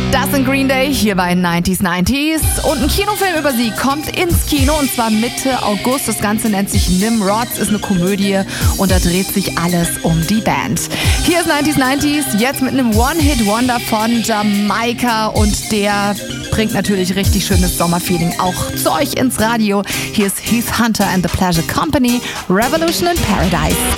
Das sind Green Day hier bei 90s 90s. Und ein Kinofilm über sie kommt ins Kino und zwar Mitte August. Das Ganze nennt sich Nimrods, ist eine Komödie und da dreht sich alles um die Band. Hier ist 90s 90s, jetzt mit einem One-Hit-Wonder von Jamaika und der bringt natürlich richtig schönes Sommerfeeling auch zu euch ins Radio. Hier ist Heath Hunter and the Pleasure Company, Revolution in Paradise.